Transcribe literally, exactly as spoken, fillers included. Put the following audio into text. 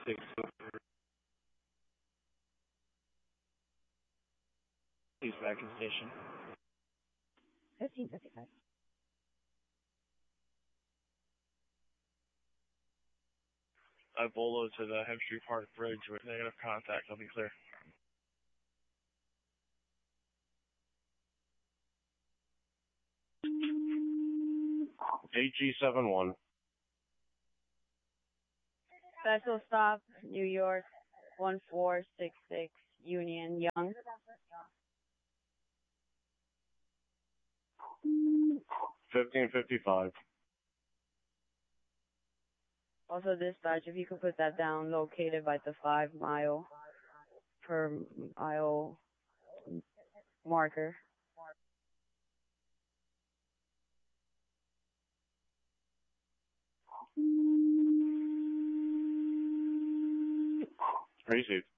six two. He's back in station. fifteen fifty-five. I bolo to the Hempstead Park Bridge with negative contact. I'll be clear. A G seven one. Special stop, New York, one four six six, Union, Young. fifteen fifty-five. Also dispatch, if you could put that down, located by the five mile per mile marker. Received.